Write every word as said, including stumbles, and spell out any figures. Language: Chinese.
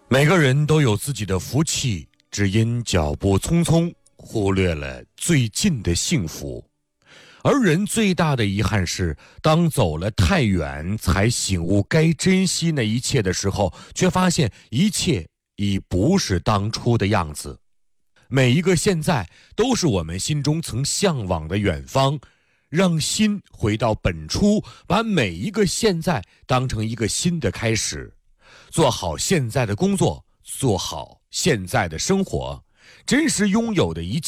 每个人都有自己的福气，只因脚步匆匆，忽略了最近的幸福。而人最大的遗憾是，当走了太远，才醒悟该珍惜那一切的时候，却发现一切已不是当初的样子。每一个现在，都是我们心中曾向往的远方。让心回到本初，把每一个现在当成一个新的开始。做好现在的工作，做好现在的生活，真实拥有的一切